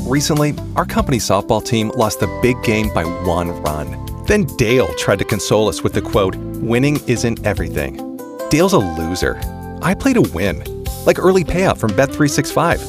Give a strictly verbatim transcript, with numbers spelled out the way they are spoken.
Recently, our company softball team lost the big game by one run. Then Dale tried to console us with the quote, "Winning isn't everything." Dale's a loser. I play to win, like early payout from Bet three sixty-five.